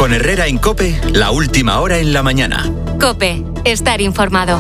Con Herrera en COPE, la última hora en la mañana. COPE, estar informado.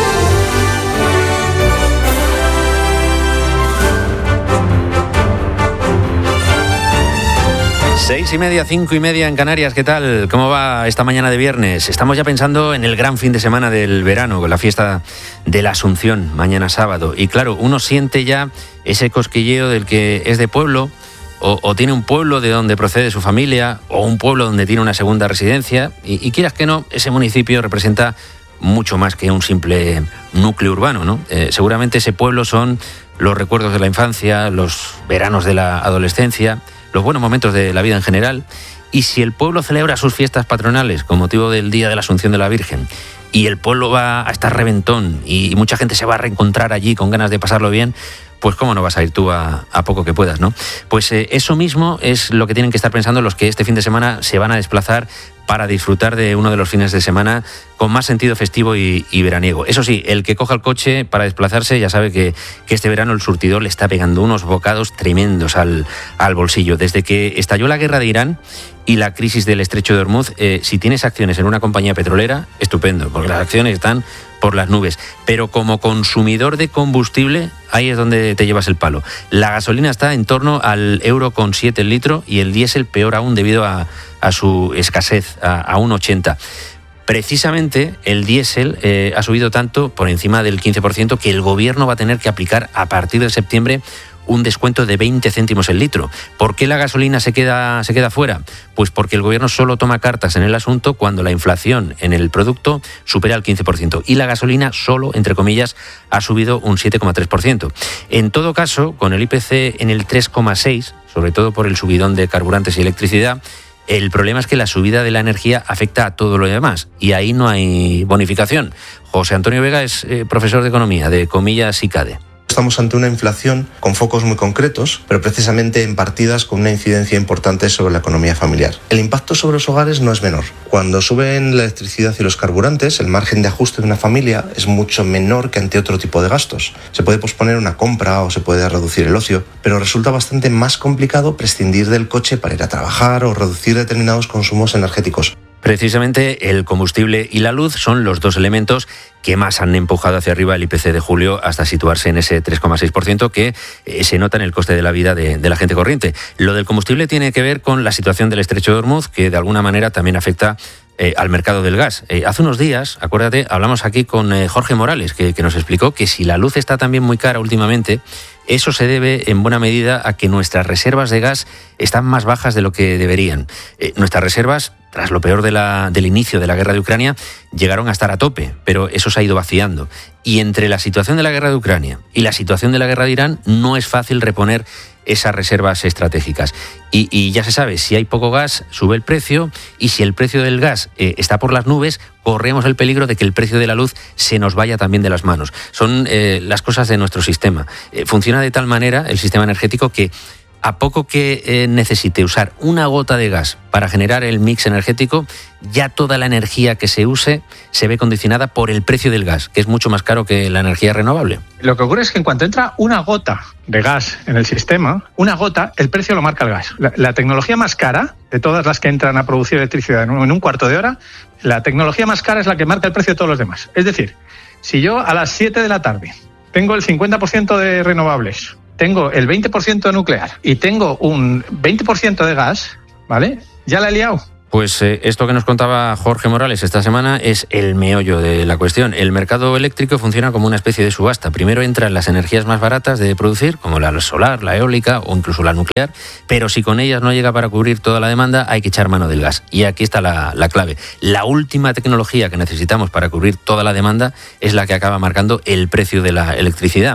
Seis y media, 5:30 en Canarias. ¿Qué tal? ¿Cómo va esta mañana de viernes? Estamos ya pensando en el gran fin de semana del verano, con la fiesta de la Asunción, mañana sábado. Y claro, uno siente ya ese cosquilleo del que es de pueblo, o tiene un pueblo de donde procede su familia, o un pueblo donde tiene una segunda residencia. Y quieras que no, ese municipio representa mucho más que un simple núcleo urbano, ¿no? Seguramente ese pueblo son los recuerdos de la infancia, los veranos de la adolescencia, los buenos momentos de la vida en general. Y si el pueblo celebra sus fiestas patronales con motivo del Día de la Asunción de la Virgen, y el pueblo va a estar reventón y mucha gente se va a reencontrar allí con ganas de pasarlo bien, pues cómo no vas a ir tú a poco que puedas, ¿no? Pues eso mismo es lo que tienen que estar pensando los que este fin de semana se van a desplazar para disfrutar de uno de los fines de semana con más sentido festivo y veraniego. Eso sí, el que coja el coche para desplazarse ya sabe que este verano el surtidor le está pegando unos bocados tremendos al bolsillo. Desde que estalló la guerra de Irán y la crisis del estrecho de Hormuz, si tienes acciones en una compañía petrolera, estupendo, porque las acciones están por las nubes. Pero como consumidor de combustible, ahí es donde te llevas el palo. La gasolina está en torno al €1,7 el litro y el diésel peor aún debido a su escasez, a 1,80. Precisamente el diésel ha subido tanto, por encima del 15%, que el gobierno va a tener que aplicar a partir de septiembre un descuento de 20 céntimos el litro. ¿Por qué la gasolina se queda fuera? Pues porque el gobierno solo toma cartas en el asunto cuando la inflación en el producto supera el 15%. Y la gasolina solo, entre comillas, ha subido un 7,3%. En todo caso, con el IPC en el 3,6%, sobre todo por el subidón de carburantes y electricidad, el problema es que la subida de la energía afecta a todo lo demás y ahí no hay bonificación. José Antonio Vega es profesor de Economía de Comillas y CADE. Estamos ante una inflación con focos muy concretos, pero precisamente en partidas con una incidencia importante sobre la economía familiar. El impacto sobre los hogares no es menor. Cuando suben la electricidad y los carburantes, el margen de ajuste de una familia es mucho menor que ante otro tipo de gastos. Se puede posponer una compra o se puede reducir el ocio, pero resulta bastante más complicado prescindir del coche para ir a trabajar o reducir determinados consumos energéticos. Precisamente el combustible y la luz son los dos elementos que más han empujado hacia arriba el IPC de julio hasta situarse en ese 3,6% que se nota en el coste de la vida de la gente corriente. Lo del combustible tiene que ver con la situación del estrecho de Hormuz, que de alguna manera también afecta al mercado del gas. Hace unos días, acuérdate, hablamos aquí con Jorge Morales, que nos explicó que si la luz está también muy cara últimamente, eso se debe en buena medida a que nuestras reservas de gas están más bajas de lo que deberían. Nuestras reservas, tras lo peor del inicio de la guerra de Ucrania, llegaron a estar a tope, pero eso se ha ido vaciando. Y entre la situación de la guerra de Ucrania y la situación de la guerra de Irán, no es fácil reponer esas reservas estratégicas. Y ya se sabe, si hay poco gas, sube el precio, y si el precio del gas está por las nubes, corremos el peligro de que el precio de la luz se nos vaya también de las manos. Son las cosas de nuestro sistema. Funciona de tal manera el sistema energético que a poco que necesite usar una gota de gas para generar el mix energético, ya toda la energía que se use se ve condicionada por el precio del gas, que es mucho más caro que la energía renovable. Lo que ocurre es que en cuanto entra una gota de gas en el sistema, una gota, el precio lo marca el gas. La tecnología más cara de todas las que entran a producir electricidad en un cuarto de hora, la tecnología más cara es la que marca el precio de todos los demás. Es decir, si yo a las 7 de la tarde tengo el 50% de renovables, tengo el 20% de nuclear y tengo un 20% de gas, ¿vale? Ya la he liado. Pues esto que nos contaba Jorge Morales esta semana es el meollo de la cuestión. El mercado eléctrico funciona como una especie de subasta. Primero entran las energías más baratas de producir, como la solar, la eólica o incluso la nuclear, pero si con ellas no llega para cubrir toda la demanda, hay que echar mano del gas. Y aquí está la clave. La última tecnología que necesitamos para cubrir toda la demanda es la que acaba marcando el precio de la electricidad.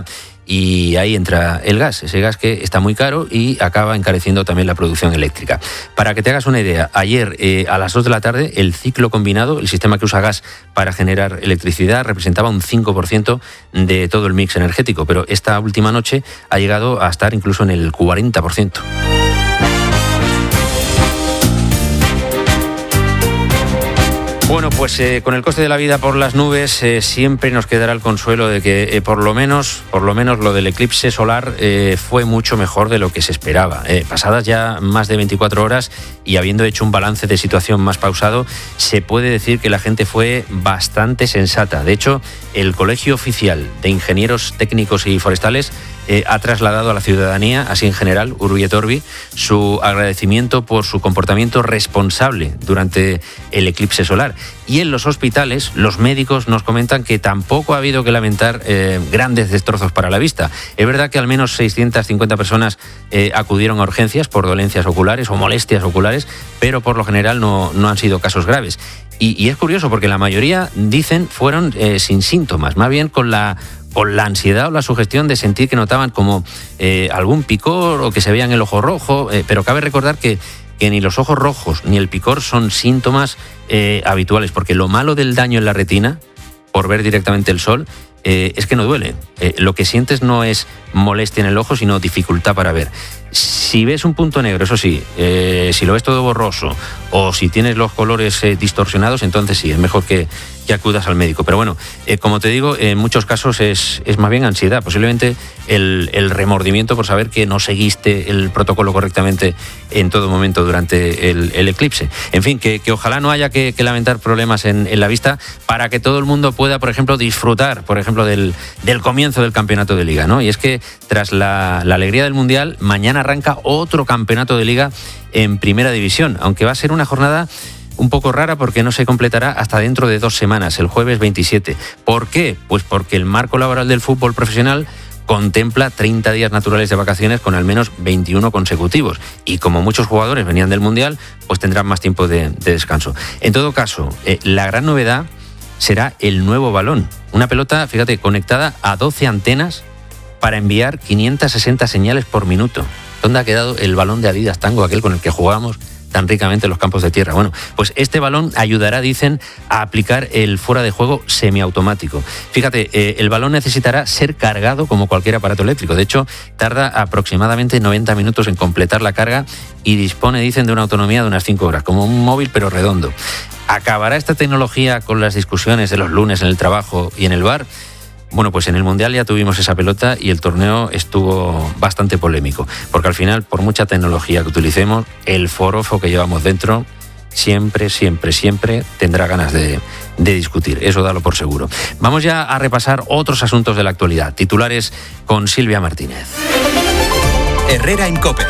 Y ahí entra el gas, ese gas que está muy caro y acaba encareciendo también la producción eléctrica. Para que te hagas una idea, ayer a las 2 de la tarde el ciclo combinado, el sistema que usa gas para generar electricidad, representaba un 5% de todo el mix energético, pero esta última noche ha llegado a estar incluso en el 40%. Bueno, pues con el coste de la vida por las nubes siempre nos quedará el consuelo de que por lo menos lo del eclipse solar fue mucho mejor de lo que se esperaba. Pasadas ya más de 24 horas y habiendo hecho un balance de situación más pausado, se puede decir que la gente fue bastante sensata. De hecho, el Colegio Oficial de Ingenieros Técnicos y Forestales ha trasladado a la ciudadanía, así en general, Urbi et Orbi, su agradecimiento por su comportamiento responsable durante el eclipse solar. Y en los hospitales, los médicos nos comentan que tampoco ha habido que lamentar grandes destrozos para la vista. Es verdad que al menos 650 personas acudieron a urgencias por dolencias oculares o molestias oculares, pero por lo general no han sido casos graves. Y es curioso porque la mayoría, dicen, fueron sin síntomas, más bien con la ansiedad o la sugestión de sentir que notaban como algún picor o que se veían el ojo rojo, pero cabe recordar que ni los ojos rojos ni el picor son síntomas habituales, porque lo malo del daño en la retina, por ver directamente el sol, es que no duele. Lo que sientes no es molestia en el ojo, sino dificultad para ver. Si ves un punto negro, eso sí, si lo ves todo borroso o si tienes los colores distorsionados, entonces sí, es mejor que acudas al médico. Pero bueno, como te digo, en muchos casos es más bien ansiedad, posiblemente el remordimiento por saber que no seguiste el protocolo correctamente en todo momento durante el eclipse. En fin, que ojalá no haya que lamentar problemas en la vista para que todo el mundo pueda, por ejemplo, disfrutar, por ejemplo, del comienzo del campeonato de Liga, ¿no? Y es que tras la alegría del Mundial, mañana arranca otro campeonato de Liga en Primera División, aunque va a ser una jornada un poco rara porque no se completará hasta dentro de 2 semanas, el jueves 27. ¿Por qué? Pues porque el marco laboral del fútbol profesional contempla 30 días naturales de vacaciones con al menos 21 consecutivos. Y como muchos jugadores venían del Mundial, pues tendrán más tiempo de descanso. En todo caso, la gran novedad será el nuevo balón. Una pelota, fíjate, conectada a 12 antenas para enviar 560 señales por minuto. ¿Dónde ha quedado el balón de Adidas Tango, aquel con el que jugábamos tan ricamente en los campos de tierra? Bueno, pues este balón ayudará, dicen, a aplicar el fuera de juego semiautomático. Fíjate, el balón necesitará ser cargado como cualquier aparato eléctrico. De hecho, tarda aproximadamente 90 minutos en completar la carga y dispone, dicen, de una autonomía de unas 5 horas, como un móvil pero redondo. ¿Acabará esta tecnología con las discusiones de los lunes en el trabajo y en el bar? Bueno, pues en el Mundial ya tuvimos esa pelota y el torneo estuvo bastante polémico, porque al final, por mucha tecnología que utilicemos, el forofo que llevamos dentro siempre tendrá ganas de discutir. Eso dalo por seguro. Vamos ya a repasar otros asuntos de la actualidad. Titulares con Silvia Martínez. Herrera en COPE.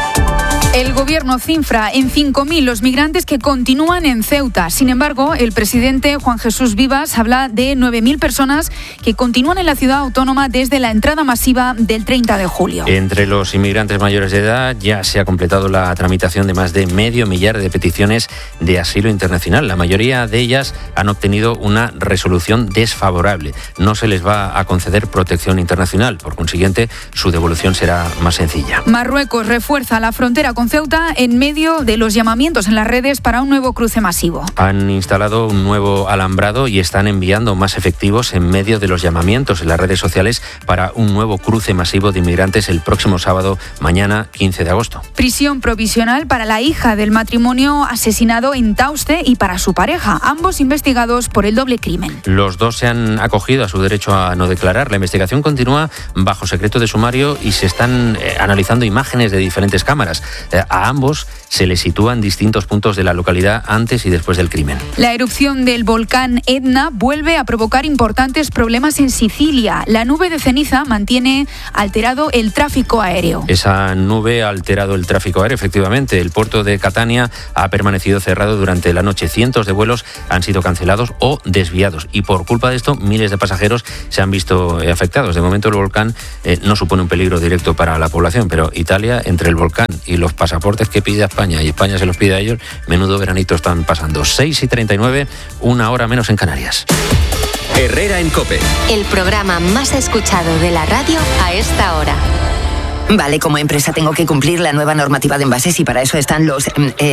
El gobierno cifra en 5.000 los migrantes que continúan en Ceuta. Sin embargo, el presidente Juan Jesús Vivas habla de 9.000 personas que continúan en la ciudad autónoma desde la entrada masiva del 30 de julio. Entre los inmigrantes mayores de edad ya se ha completado la tramitación de más de 500.000 de peticiones de asilo internacional. La mayoría de ellas han obtenido una resolución desfavorable. No se les va a conceder protección internacional. Por consiguiente, su devolución será más sencilla. Marruecos refuerza la frontera con Ceuta en medio de los llamamientos en las redes para un nuevo cruce masivo. Han instalado un nuevo alambrado y están enviando más efectivos en medio de los llamamientos en las redes sociales para un nuevo cruce masivo de inmigrantes el próximo sábado, mañana 15 de agosto. Prisión provisional para la hija del matrimonio asesinado en Tauste y para su pareja, ambos investigados por el doble crimen. Los dos se han acogido a su derecho a no declarar. La investigación continúa bajo secreto de sumario y se están analizando imágenes de diferentes cámaras. A ambos se les sitúan distintos puntos de la localidad antes y después del crimen. La erupción del volcán Etna vuelve a provocar importantes problemas en Sicilia. La nube de ceniza mantiene alterado el tráfico aéreo. Esa nube ha alterado el tráfico aéreo, efectivamente. El puerto de Catania ha permanecido cerrado durante la noche. Cientos de vuelos han sido cancelados o desviados y por culpa de esto miles de pasajeros se han visto afectados. De momento el volcán no supone un peligro directo para la población, pero Italia, entre el volcán y los pasaportes que pide a España y España se los pide a ellos, menudo veranito están pasando. 6:39, 1 hora menos en Canarias. Herrera en COPE. El programa más escuchado de la radio a esta hora. Vale, como empresa tengo que cumplir la nueva normativa de envases y para eso están los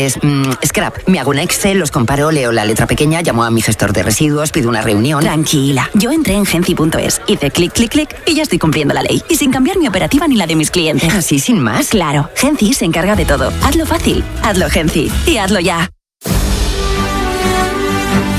scrap. Me hago un Excel, los comparo, leo la letra pequeña, llamo a mi gestor de residuos, pido una reunión. Tranquila, yo entré en Genci.es, hice clic, clic, clic y ya estoy cumpliendo la ley. Y sin cambiar mi operativa ni la de mis clientes. ¿Así sin más? Claro, Genci se encarga de todo. Hazlo fácil, hazlo Genci y hazlo ya.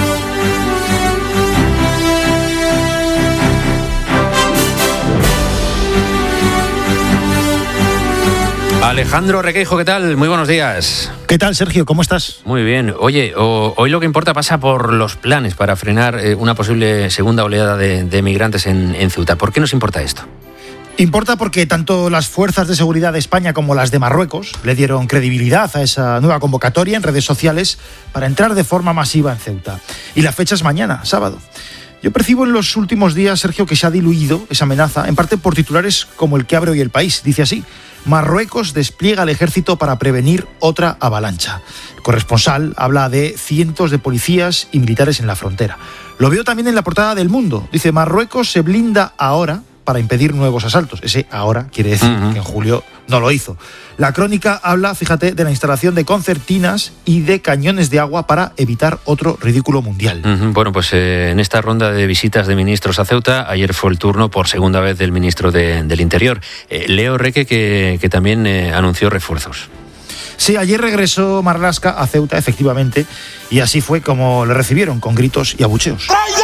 Alejandro Requeijo, ¿qué tal? Muy buenos días. ¿Qué tal, Sergio? ¿Cómo estás? Muy bien. Oye, hoy lo que importa pasa por los planes para frenar una posible segunda oleada de migrantes en Ceuta. ¿Por qué nos importa esto? Importa porque tanto las fuerzas de seguridad de España como las de Marruecos le dieron credibilidad a esa nueva convocatoria en redes sociales para entrar de forma masiva en Ceuta. Y la fecha es mañana, sábado. Yo percibo en los últimos días, Sergio, que se ha diluido esa amenaza, en parte por titulares como el que abre hoy El País. Dice así: Marruecos despliega el ejército para prevenir otra avalancha. El corresponsal habla de cientos de policías y militares en la frontera. Lo veo también en la portada del Mundo. Dice: Marruecos se blinda ahora para impedir nuevos asaltos. Ese ahora quiere decir que en julio no lo hizo. La crónica habla, fíjate, de la instalación de concertinas y de cañones de agua para evitar otro ridículo mundial. Bueno, pues en esta ronda de visitas de ministros a Ceuta, ayer fue el turno por segunda vez del ministro del Interior, Leo Reque, que también anunció refuerzos. Sí, ayer regresó Marlaska a Ceuta, efectivamente, y así fue como le recibieron, con gritos y abucheos.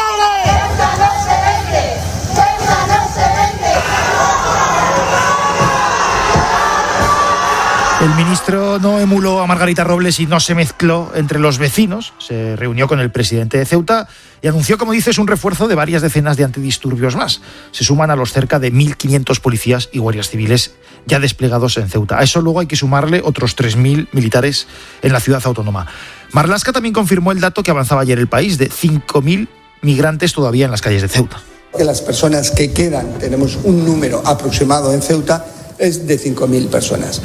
El ministro no emuló a Margarita Robles y no se mezcló entre los vecinos. Se reunió con el presidente de Ceuta y anunció, como dices, un refuerzo de varias decenas de antidisturbios más. Se suman a los cerca de 1.500 policías y guardias civiles ya desplegados en Ceuta. A eso luego hay que sumarle otros 3.000 militares en la ciudad autónoma. Marlaska también confirmó el dato que avanzaba ayer El País, de 5.000 migrantes todavía en las calles de Ceuta. Que las personas que quedan, tenemos un número aproximado en Ceuta, es de 5.000 personas.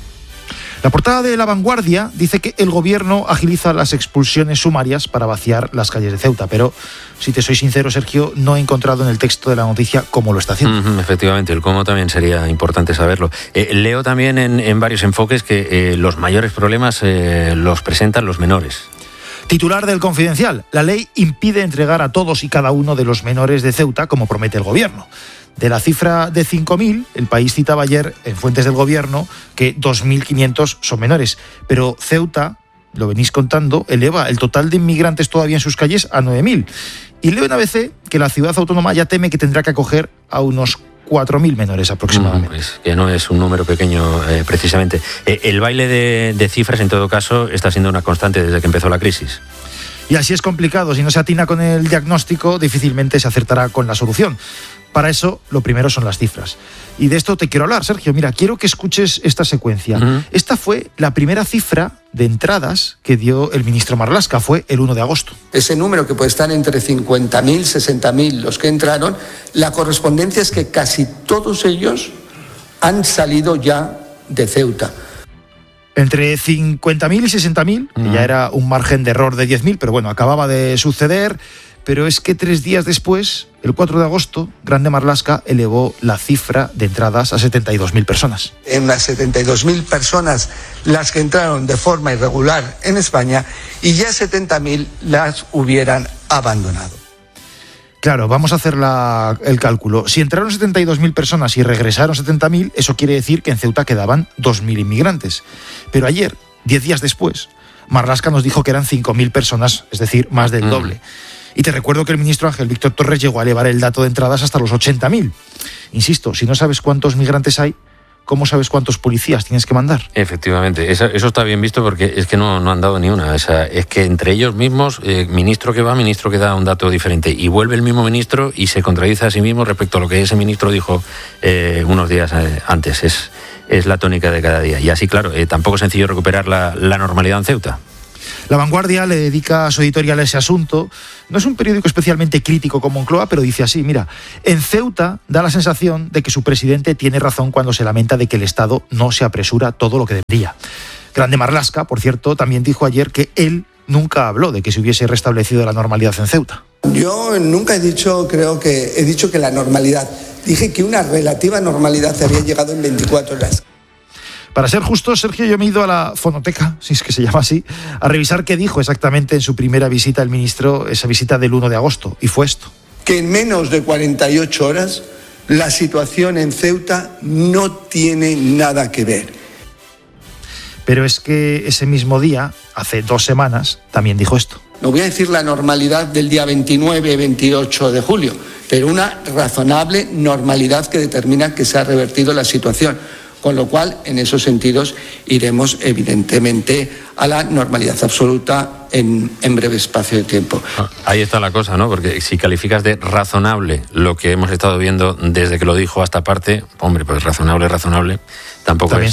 La portada de La Vanguardia dice que el gobierno agiliza las expulsiones sumarias para vaciar las calles de Ceuta, pero si te soy sincero, Sergio, no he encontrado en el texto de la noticia cómo lo está haciendo. Efectivamente, el cómo también sería importante saberlo. Leo también en varios enfoques que los mayores problemas los presentan los menores. Titular del Confidencial: la ley impide entregar a todos y cada uno de los menores de Ceuta, como promete el gobierno. De la cifra de 5.000, El País citaba ayer en fuentes del gobierno que 2.500 son menores. Pero Ceuta, lo venís contando, eleva el total de inmigrantes todavía en sus calles a 9.000. Y leo en ABC que la ciudad autónoma ya teme que tendrá que acoger a unos 4.000 menores aproximadamente. Pues que no es un número pequeño, precisamente. El baile de cifras, en todo caso, está siendo una constante desde que empezó la crisis. Y así es complicado. Si no se atina con el diagnóstico, difícilmente se acertará con la solución. Para eso, lo primero son las cifras. Y de esto te quiero hablar, Sergio. Mira, quiero que escuches esta secuencia. Esta fue la primera cifra de entradas que dio el ministro Marlaska. Fue el 1 de agosto. Ese número, que puede estar entre 50.000, 60.000 los que entraron, la correspondencia es que casi todos ellos han salido ya de Ceuta. Entre 50.000 y 60.000, que ya era un margen de error de 10.000, pero bueno, acababa de suceder. Pero es que 3 días después, el 4 de agosto, Grande Marlaska elevó la cifra de entradas a 72.000 personas. En las 72.000 personas las que entraron de forma irregular en España, y ya 70.000 las hubieran abandonado. Claro, vamos a hacer el cálculo. Si entraron 72.000 personas y regresaron 70.000, eso quiere decir que en Ceuta quedaban 2.000 inmigrantes. Pero ayer, 10 días después, Marlaska nos dijo que eran 5.000 personas, es decir, más del doble. Y te recuerdo que el ministro Ángel Víctor Torres llegó a elevar el dato de entradas hasta los 80.000. Insisto, si no sabes cuántos migrantes hay, ¿cómo sabes cuántos policías tienes que mandar? Efectivamente, eso está bien visto, porque es que no han dado ni una. Es que entre ellos mismos, ministro que va, ministro que da un dato diferente, y vuelve el mismo ministro y se contradice a sí mismo respecto a lo que ese ministro dijo unos días antes. Es la tónica de cada día. Y así, claro, tampoco es sencillo recuperar la normalidad en Ceuta. La Vanguardia le dedica su editorial a ese asunto. No es un periódico especialmente crítico como Moncloa, pero dice así: mira, en Ceuta da la sensación de que su presidente tiene razón cuando se lamenta de que el Estado no se apresura todo lo que debería. Grande Marlaska, por cierto, también dijo ayer que él nunca habló de que se hubiese restablecido la normalidad en Ceuta. Yo nunca he dicho, he dicho que la normalidad. Dije que una relativa normalidad había llegado en 24 horas. Para ser justo, Sergio, yo me he ido a la fonoteca, si es que se llama así, a revisar qué dijo exactamente en su primera visita el ministro, esa visita del 1 de agosto, y fue esto. Que en menos de 48 horas la situación en Ceuta no tiene nada que ver. Pero es que ese mismo día, hace 2 semanas, también dijo esto. No voy a decir la normalidad del día 29-28 de julio, pero una razonable normalidad que determina que se ha revertido la situación. con lo cual en esos sentidos iremos evidentemente a la normalidad absoluta en breve espacio de tiempo. Ahí está la cosa, ¿no? Porque si calificas de razonable lo que hemos estado viendo desde que lo dijo hasta parte, hombre, pues razonable, tampoco también es.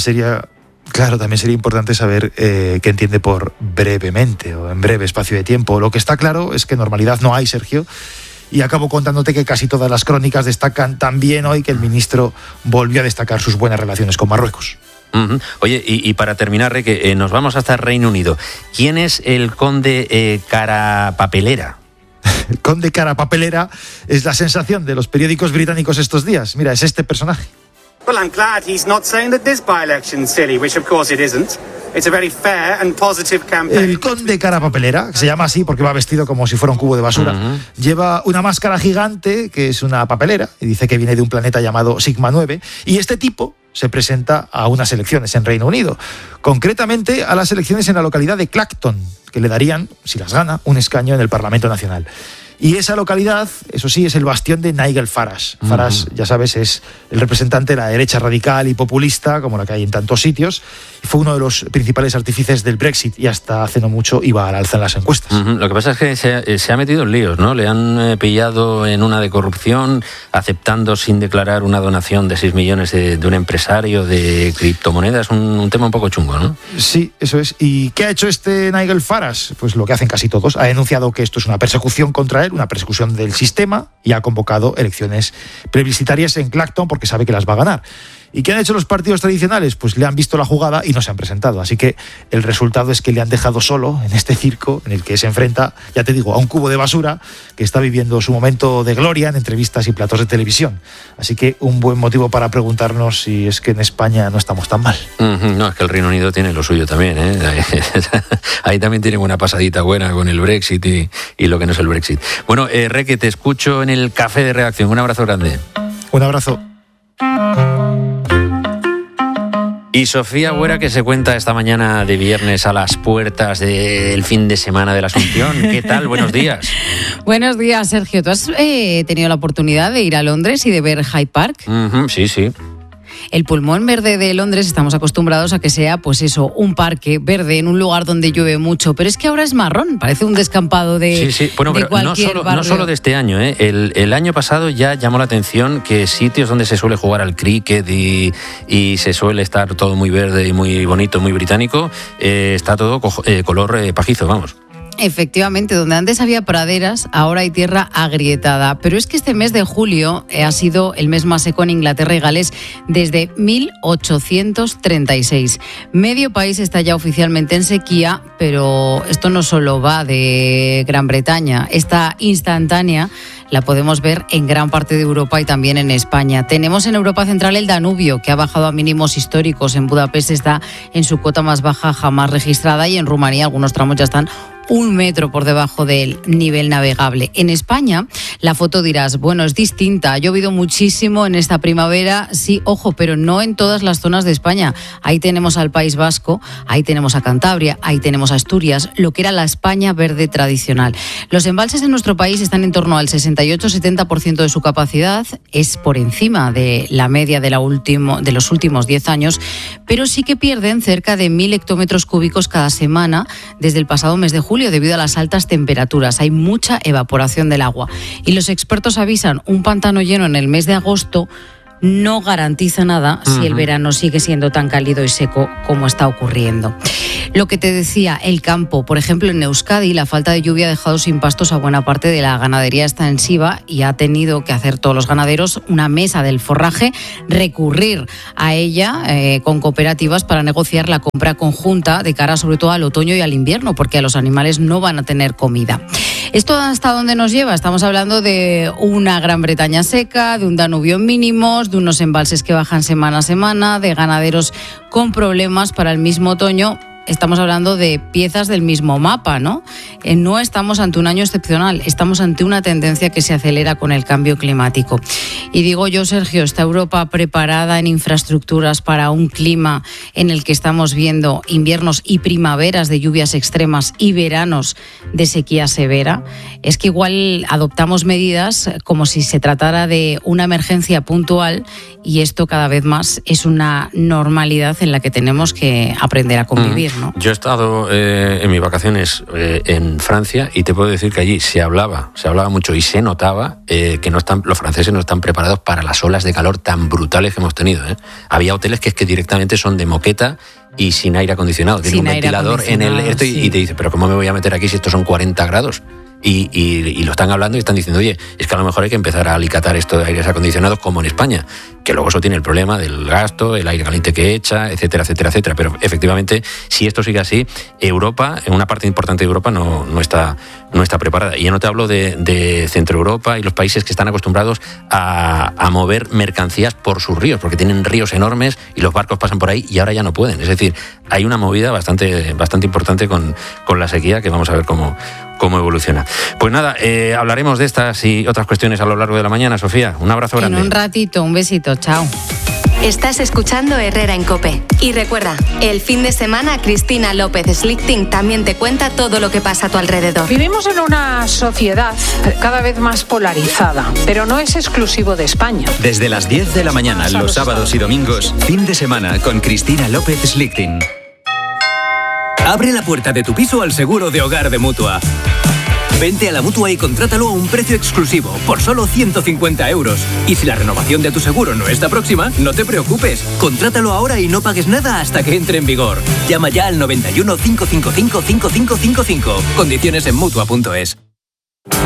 También sería importante saber qué entiende por brevemente o en breve espacio de tiempo. Lo que está claro es que normalidad no hay, Sergio. Y acabo contándote que casi todas las crónicas destacan también hoy que el ministro volvió a destacar sus buenas relaciones con Marruecos. Uh-huh. Oye, y para terminar, Reque, nos vamos hasta el Reino Unido. ¿Quién es el conde Carapapelera? El conde Carapapelera es la sensación de los periódicos británicos estos días. Mira, es este personaje. Well, I'm glad he's not saying that this by-election's silly, which of course it isn't. It's a very fair and positive campaign. El conde Carapapelera, que se llama así porque va vestido como si fuera un cubo de basura, lleva una máscara gigante que es una papelera y dice que viene de un planeta llamado Sigma 9, y este tipo se presenta a unas elecciones en Reino Unido, concretamente a las elecciones en la localidad de Clacton, que le darían, si las gana, un escaño en el Parlamento Nacional. Y esa localidad, eso sí, es el bastión de Nigel Farage. Farage, ya sabes, es el representante de la derecha radical y populista, como la que hay en tantos sitios, y fue uno de los principales artífices del Brexit, y hasta hace no mucho iba al alza en las encuestas. Lo que pasa es que se ha metido en líos, ¿no? Le han pillado en una de corrupción, aceptando sin declarar una donación de 6 millones de un empresario de criptomonedas, un tema un poco chungo, ¿no? Sí, eso es. ¿Y qué ha hecho este Nigel Farage? Pues lo que hacen casi todos. Ha denunciado que esto es una persecución contra él, una persecución del sistema, y ha convocado elecciones plebiscitarias en Clacton porque sabe que las va a ganar. ¿Y qué han hecho los partidos tradicionales? Pues le han visto la jugada y no se han presentado. Así que el resultado es que le han dejado solo en este circo en el que se enfrenta, ya te digo, a un cubo de basura que está viviendo su momento de gloria en entrevistas y platos de televisión. Así que un buen motivo para preguntarnos si es que en España no estamos tan mal. No, es que el Reino Unido tiene lo suyo también, ¿eh? Ahí también tienen una pasadita buena con el Brexit y lo que no es el Brexit. Bueno, Reque, te escucho en el café de redacción. Un abrazo grande. Un abrazo. Y Sofía Huera, que se cuenta esta mañana de viernes a las puertas del fin de semana de la Asunción. ¿Qué tal? Buenos días. Buenos días, Sergio. ¿Tú has tenido la oportunidad de ir a Londres y de ver Hyde Park? Sí. El pulmón verde de Londres estamos acostumbrados a que sea, pues eso, un parque verde en un lugar donde llueve mucho, pero es que ahora es marrón, parece un descampado de Sí. Bueno, pero no solo de este año, ¿eh? El año pasado ya llamó la atención que sitios donde se suele jugar al cricket y se suele estar todo muy verde y muy bonito, muy británico, está todo color pajizo, vamos. Efectivamente, donde antes había praderas, ahora hay tierra agrietada. Pero es que este mes de julio ha sido el mes más seco en Inglaterra y Gales desde 1836. Medio país está ya oficialmente en sequía, pero esto no solo va de Gran Bretaña. Esta instantánea la podemos ver en gran parte de Europa y también en España. Tenemos en Europa Central el Danubio, que ha bajado a mínimos históricos. En Budapest está en su cota más baja jamás registrada, y en Rumanía algunos tramos ya están 1 metro por debajo del nivel navegable. En España, la foto dirás, bueno, es distinta, ha llovido muchísimo en esta primavera, sí, ojo, pero no en todas las zonas de España. Ahí tenemos al País Vasco, ahí tenemos a Cantabria, ahí tenemos a Asturias, lo que era la España verde tradicional. Los embalses en nuestro país están en torno al 68-70% de su capacidad, es por encima de la media de los últimos 10 años, pero sí que pierden cerca de 1.000 hectómetros cúbicos cada semana desde el pasado mes de julio, debido a las altas temperaturas. Hay mucha evaporación del agua. Y los expertos avisan, un pantano lleno en el mes de agosto no garantiza nada si el verano sigue siendo tan cálido y seco como está ocurriendo. Lo que te decía, el campo, por ejemplo, en Euskadi, la falta de lluvia ha dejado sin pastos a buena parte de la ganadería extensiva y ha tenido que hacer todos los ganaderos una mesa del forraje, recurrir a ella con cooperativas para negociar la compra conjunta de cara sobre todo al otoño y al invierno, porque a los animales no van a tener comida. ¿Esto hasta dónde nos lleva? Estamos hablando de una Gran Bretaña seca, de un Danubio en mínimos, de unos embalses que bajan semana a semana, de ganaderos con problemas para el mismo otoño. Estamos hablando de piezas del mismo mapa, ¿no? No estamos ante un año excepcional, estamos ante una tendencia que se acelera con el cambio climático. Y digo yo, Sergio, ¿está Europa preparada en infraestructuras para un clima en el que estamos viendo inviernos y primaveras de lluvias extremas y veranos de sequía severa? Es que igual adoptamos medidas como si se tratara de una emergencia puntual y esto cada vez más es una normalidad en la que tenemos que aprender a convivir, ¿no? Yo he estado en mis vacaciones en Francia y te puedo decir que allí se hablaba mucho y se notaba que los franceses no están preparados para las olas de calor tan brutales que hemos tenido. Había hoteles que directamente son de moqueta y sin aire acondicionado. Tiene un ventilador en el y te dice, pero ¿cómo me voy a meter aquí si estos son 40 grados? Y lo están hablando y están diciendo, oye, es que a lo mejor hay que empezar a alicatar esto de aires acondicionados como en España, que luego eso tiene el problema del gasto, el aire caliente que echa, etcétera, etcétera, etcétera. Pero efectivamente, si esto sigue así, Europa, en una parte importante de Europa, no está preparada. Y ya no te hablo de Centro Europa y los países que están acostumbrados a mover mercancías por sus ríos, porque tienen ríos enormes y los barcos pasan por ahí y ahora ya no pueden. Es decir, hay una movida bastante importante con la sequía que vamos a ver cómo evoluciona. Pues nada, hablaremos de estas y otras cuestiones a lo largo de la mañana, Sofía. Un abrazo grande. En un ratito, un besito, chao. Estás escuchando Herrera en COPE. Y recuerda, el fin de semana Cristina López Slichting también te cuenta todo lo que pasa a tu alrededor. Vivimos en una sociedad cada vez más polarizada, pero no es exclusivo de España. Desde las 10 de la mañana, los sábados y domingos, fin de semana con Cristina López Slichting. Abre la puerta de tu piso al seguro de hogar de Mutua. Vente a la Mutua y contrátalo a un precio exclusivo, por solo 150 euros. Y si la renovación de tu seguro no está próxima, no te preocupes. Contrátalo ahora y no pagues nada hasta que entre en vigor. Llama ya al 91 555 5555. Condiciones en Mutua.es.